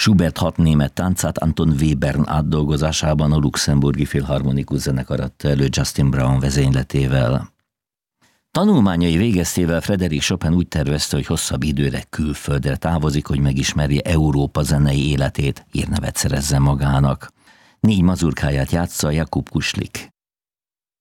Schubert 6 német táncát Anton Webern átdolgozásában a Luxemburgi Filharmonikus Zenekar adta elő Justin Brown vezényletével. Tanulmányai végeztével Frédéric Chopin úgy tervezte, hogy hosszabb időre külföldre távozik, hogy megismerje Európa zenei életét, hírnevet szerezzen magának. 4 mazurkáját játsza Jakub Kuszlik.